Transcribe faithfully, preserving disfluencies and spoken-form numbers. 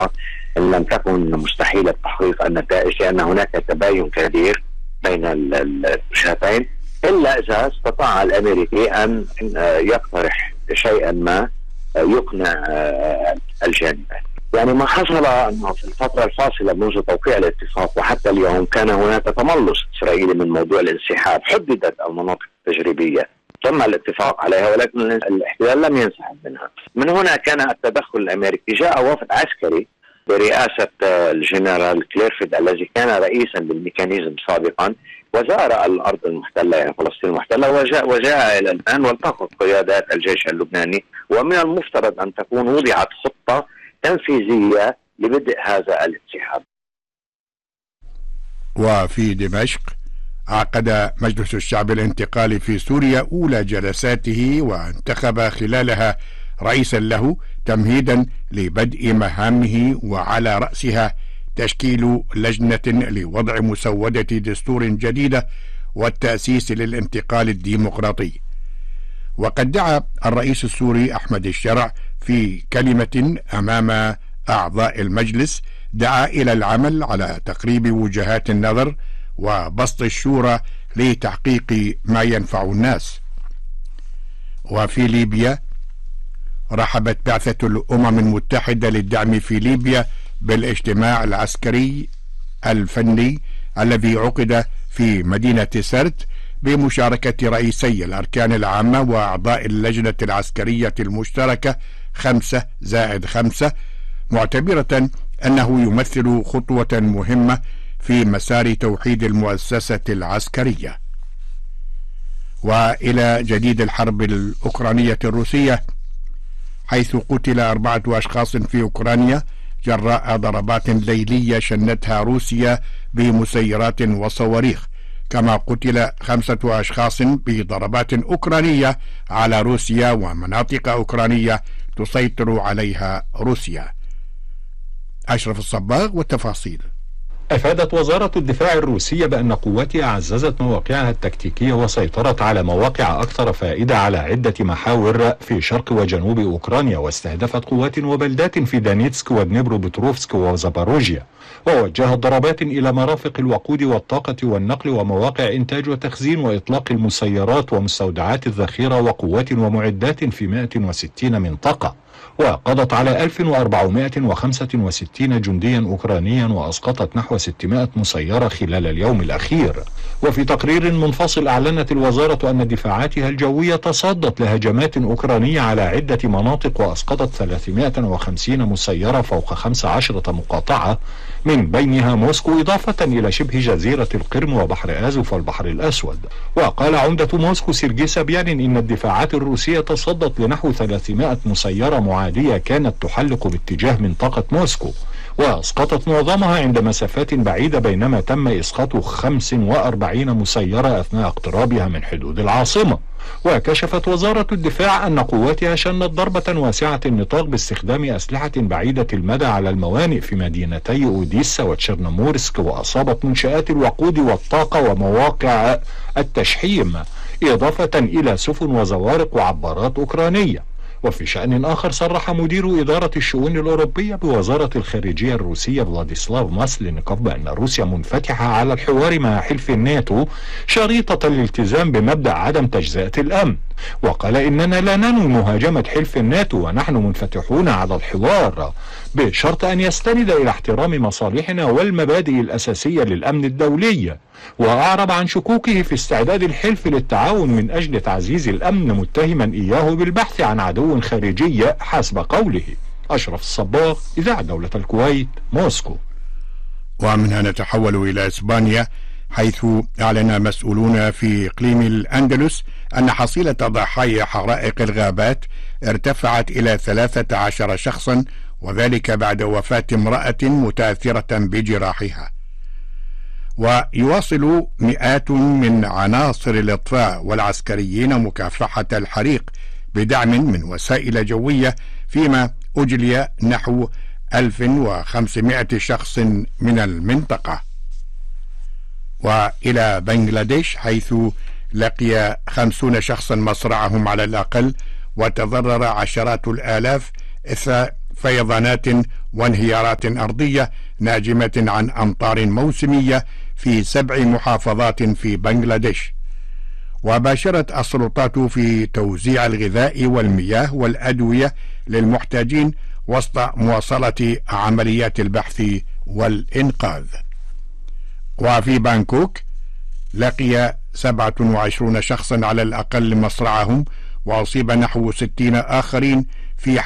لم تكن مستحيلة تحقيق النتائج، لأن هناك تباين كبير بين الوجهتين، إلا إذا استطاع الأمريكي أن يقترح شيئا ما يقنع الجانبين. يعني ما حصل أنه في الفترة الفاصلة منذ توقيع الاتفاق وحتى اليوم كان هناك تملص إسرائيلي من موضوع الانسحاب. حددت المناطق التجريبية تم الاتفاق عليها، ولكن الاحتلال لم ينسحب منها. من هنا كان التدخل الأمريكي. جاء وفد عسكري برئاسة الجنرال كليرفيد الذي كان رئيسا للميكانيزم سابقا، وزار الأرض المحتلة يعني فلسطين المحتلة، وجاء, وجاء إلى الآن والتقى قيادات الجيش اللبناني، ومن المفترض أن تكون وضعت خطة تنفيذية لبدء هذا الانسحاب. وفي دمشق عقد مجلس الشعب الانتقالي في سوريا أولى جلساته، وانتخب خلالها رئيسا له تمهيدا لبدء مهامه، وعلى رأسها تشكيل لجنة لوضع مسودة دستور جديدة والتأسيس للانتقال الديمقراطي. وقد دعا الرئيس السوري أحمد الشرع في كلمة أمام أعضاء المجلس، دعا إلى العمل على تقريب وجهات النظر وبسط الشورى لتحقيق ما ينفع الناس. وفي ليبيا رحبت بعثة الأمم المتحدة للدعم في ليبيا بالاجتماع العسكري الفني الذي عقد في مدينة سرت بمشاركة رئيسي الأركان العامة وأعضاء اللجنة العسكرية المشتركة خمسة زائد خمسة، معتبرة أنه يمثل خطوة مهمة في مسار توحيد المؤسسة العسكرية. وإلى جديد الحرب الأوكرانية الروسية، حيث قتل أربعة أشخاص في أوكرانيا جراء ضربات ليلية شنتها روسيا بمسيرات وصواريخ، كما قتل خمسة أشخاص بضربات أوكرانية على روسيا ومناطق أوكرانية تسيطر عليها روسيا. أشرف الصباغ والتفاصيل. أفادت وزارة الدفاع الروسية بأن قواتها عززت مواقعها التكتيكية وسيطرت على مواقع أكثر فائدة على عدة محاور في شرق وجنوب أوكرانيا، واستهدفت قوات وبلدات في دانيتسك ودنيبرو بتروفسك وزاباروجيا، ووجهت ضربات إلى مرافق الوقود والطاقة والنقل ومواقع إنتاج وتخزين وإطلاق المسيرات ومستودعات الذخيرة وقوات ومعدات في مئة وستين منطقة، وقضت على ألف وأربعمئة وخمسة وستين جنديا أوكرانيا وأسقطت نحو ستمائة مسيرة خلال اليوم الأخير. وفي تقرير منفصل أعلنت الوزارة أن دفاعاتها الجوية تصدت لهجمات أوكرانية على عدة مناطق وأسقطت ثلاثمائة وخمسين مسيرة فوق خمس عشرة مقاطعة، من بينها موسكو، إضافة إلى شبه جزيرة القرم وبحر آزوف والبحر الأسود. وقال عمدة موسكو سيرجي سابيانين إن الدفاعات الروسية تصدت لنحو ثلاثمائة مسيرة معادية كانت تحلق باتجاه منطقة موسكو، وأسقطت معظمها عند مسافات بعيدة، بينما تم إسقاط خمس وأربعين مسيرة أثناء اقترابها من حدود العاصمة. وكشفت وزارة الدفاع أن قواتها شنت ضربة واسعة النطاق باستخدام أسلحة بعيدة المدى على الموانئ في مدينتي أوديسا وتشيرنومورسك، وأصابت منشآت الوقود والطاقة ومواقع التشحيم، إضافة إلى سفن وزوارق وعبارات أوكرانية. وفي شأن آخر، صرح مدير إدارة الشؤون الأوروبية بوزارة الخارجية الروسية فلاديسلاف ماسلينيكوف بأن روسيا منفتحة على الحوار مع حلف الناتو شريطة الالتزام بمبدأ عدم تجزئة الأمن، وقال إننا لا ننوي مهاجمة حلف الناتو ونحن منفتحون على الحوار بشرط أن يستند إلى احترام مصالحنا والمبادئ الأساسية للأمن الدولي. وأعرب عن شكوكه في استعداد الحلف للتعاون من أجل تعزيز الأمن، متهما إياه بالبحث عن عدو خارجي حسب قوله. أشرف الصباغ، إذاعة دولة الكويت، موسكو. ومنها نتحول إلى إسبانيا، حيث أعلن مسؤولون في إقليم الأندلس أن حصيلة ضحايا حرائق الغابات ارتفعت إلى ثلاثة عشر شخصا، وذلك بعد وفاة امرأة متأثرة بجراحها. ويواصل مئات من عناصر الإطفاء والعسكريين مكافحة الحريق بدعم من وسائل جوية، فيما أجلي نحو ألف وخمسمائة شخص من المنطقة. وإلى بنغلاديش، حيث لقي خمسون شخصا مصرعهم على الأقل، وتضرر عشرات الآلاف فيضانات وانهيارات أرضية ناجمة عن أمطار موسمية في سبع محافظات في بنغلاديش. وباشرت السلطات في توزيع الغذاء والمياه والأدوية للمحتاجين وسط مواصلة عمليات البحث والإنقاذ. وفي بانكوك لقي سبعة وعشرون شخصا على الأقل مصرعهم، وأصيب نحو ستين آخرين